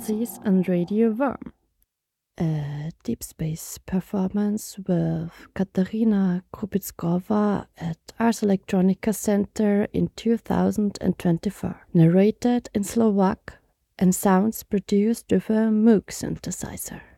frequencies and Radio Worm. A deep space performance with Katarina Krupitskova at Ars Electronica Center in 2024. Narrated in Slovak and sounds produced with a Moog synthesizer.